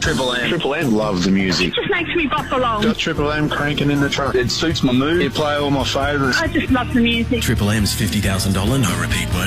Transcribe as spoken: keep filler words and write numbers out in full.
Triple M. Triple M. Love the music. It just makes me bop along. Got Triple M cranking in the truck. It suits my mood. You play all my favourites. I just love the music. Triple M's fifty thousand dollars no repeat work